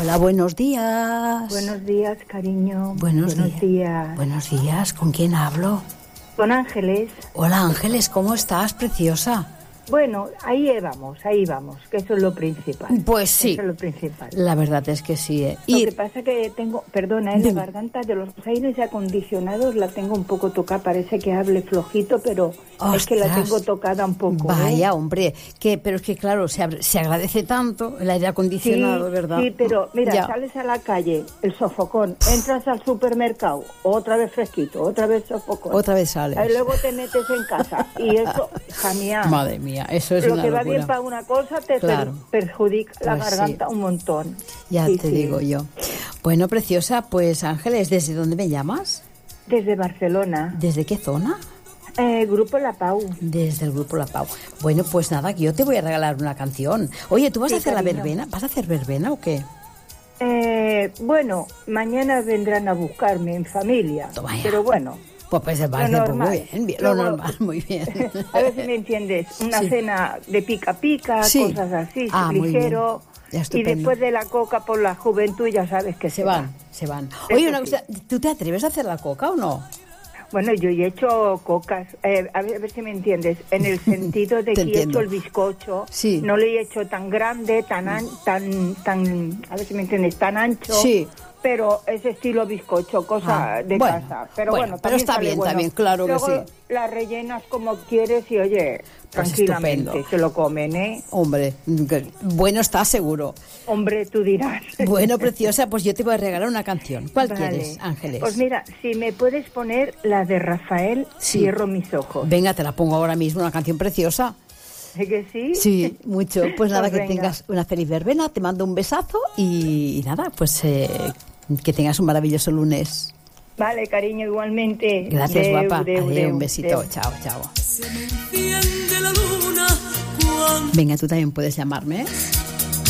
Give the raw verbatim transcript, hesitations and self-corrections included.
Hola, buenos días. Buenos días, cariño. Buenos, buenos días. días. Buenos días. ¿Con quién hablo? Con Ángeles. Hola, Ángeles, ¿cómo estás, preciosa? Bueno, ahí vamos, ahí vamos, que eso es lo principal. Pues sí. Eso es lo principal. La verdad es que sí. ¿eh? Lo Y... que pasa que tengo, perdona, en la garganta de los aires acondicionados la tengo un poco tocada, parece que hable flojito, pero ¡Ostras! Es que la tengo tocada un poco. Vaya, ¿eh? hombre, que, pero es que claro, se, se agradece tanto el aire acondicionado, sí, ¿verdad? Sí, pero mira, ya. Sales a la calle, el sofocón, entras al supermercado, otra vez fresquito, otra vez sofocón. Otra vez sales. Y luego te metes en casa y eso, jamía. Madre mía, eso es Lo una que va locura. bien para una cosa te Claro. per- perjudica la Pues garganta sí. un montón. Ya Sí, te sí. digo yo. Bueno, preciosa, pues Ángeles, ¿desde dónde me llamas? Desde Barcelona. ¿Desde qué zona? Eh, Grupo La Pau. Desde el Grupo La Pau. Bueno, pues nada, que yo te voy a regalar una canción. Oye, ¿tú vas Sí, a hacer cariño. la verbena? ¿Vas a hacer verbena o qué? Eh, bueno, mañana vendrán a buscarme en familia. Toma ya. Pero bueno, Pues, pues, lo parece, pues, normal. muy bien, bien, lo Luego- normal, muy bien. a ver si me entiendes. Una Sí. cena de pica pica, Sí. cosas así, Ah, muy ligero. bien. Ya, Y estupendo. después de la coca por la juventud ya sabes que se, Se van, se van. Eso Oye, una sí. cosa, ¿tú te atreves a hacer la coca o no? Bueno, yo he hecho cocas, eh, a, ver, a ver si me entiendes, en el sentido de Te que he entiendo. hecho el bizcocho, Sí. no lo he hecho tan grande, tan, an- tan, tan, a ver si me entiendes, tan ancho, Sí. pero ese estilo bizcocho, cosa Ah, de bueno, casa. Pero bueno, bueno, pero también está sale bien, bueno. también, claro que Luego sí. la rellenas como quieres y oye, Pues tranquilamente estupendo. se lo comen, ¿eh? Hombre, que- bueno está seguro. Hombre, tú dirás. Bueno, preciosa, pues yo te voy a regalar una canción. ¿Cuál Vale. quieres, Ángeles? Pues mira, si me puedes poner la de Rafael, Sí. Cierro mis ojos. Venga, te la pongo ahora mismo, una canción preciosa. ¿Sí que sí? Sí, mucho. Pues nada, Pues que venga. tengas una feliz verbena, te mando un besazo y, y nada, pues eh, que tengas un maravilloso lunes. Vale, cariño, igualmente. Gracias, Deu, guapa. deu, Adiós, deu, un besito. deu. Chao, chao. Se me enciende la luna cuando Venga, tú también puedes llamarme, ¿eh?